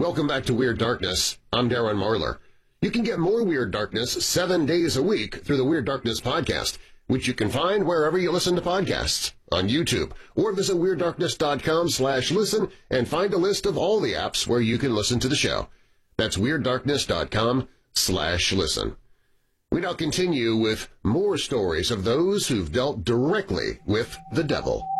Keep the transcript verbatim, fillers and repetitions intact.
Welcome back to Weird Darkness. I'm Darren Marlar. You can get more Weird Darkness seven days a week through the Weird Darkness podcast, which you can find wherever you listen to podcasts, on YouTube, or visit WeirdDarkness.com slash listen and find a list of all the apps where you can listen to the show. That's WeirdDarkness.com slash listen. We now continue with more stories of those who've dealt directly with the devil.